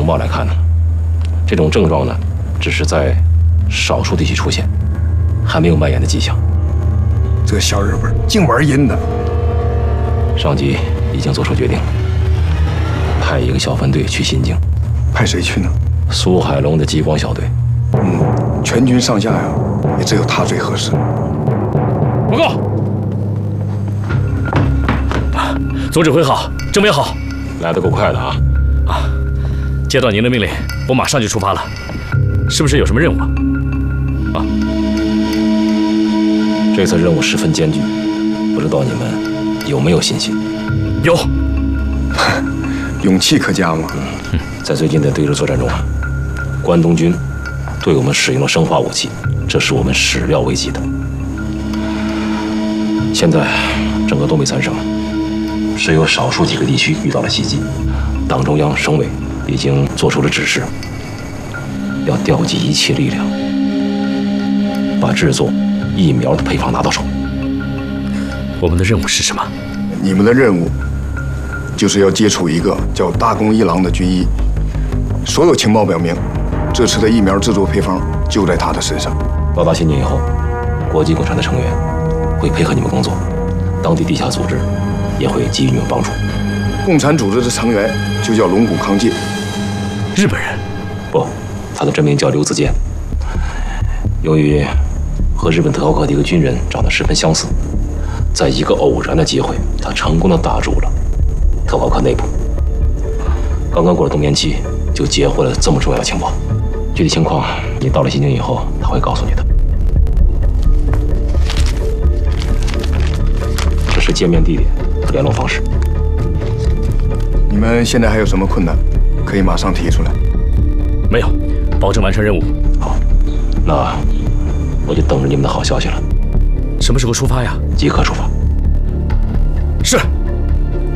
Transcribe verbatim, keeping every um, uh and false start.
报来看呢，这种症状呢，只是在少数地区出现，还没有蔓延的迹象。 这小日本净玩阴的。 上级已经做出决定，派一个小分队去新京。 派谁去呢？ 苏海龙的激光小队。 嗯，全军上下呀，也只有他最合适。 报告，总指挥好，政委好。 来得够快的啊！ 啊，接到您的命令，我马上就出发了。是不是有什么任务啊？啊， 这次任务十分艰巨，不知道你们有没有信心？ 有。 勇气可嘉嘛。 嗯，在最近的对日作战中啊，关东军对我们使用了生化武器，这是我们始料未及的。现在整个东北三省只有少数几个地区遇到了袭击，党中央、省委已经做出了指示，要调集一切力量，把制作疫苗的配方拿到手。 我们的任务是什么？ 你们的任务就是要接触一个叫大宫一郎的军医，所有情报表明，这次的疫苗制作配方就在他的身上。 到达新京以后，国际共产的成员会配合你们工作，当地地下组织也会给予你们帮助。 共产组织的成员就叫龙骨康介。 日本人？ 不，他的真名叫刘子健。由于和日本特高课的一个军人长得十分相似，在一个偶然的机会，他成功的打入了特高课内部。刚刚过了冬眠期，就截获了这么重要的情报。具体情况，你到了新京以后，他会告诉你的。这是见面地点和联络方式。 你们现在还有什么困难，可以马上提出来。 没有，保证完成任务。 好，那我就等着你们的好消息了。 什么时候出发呀？ 即刻出发。 是。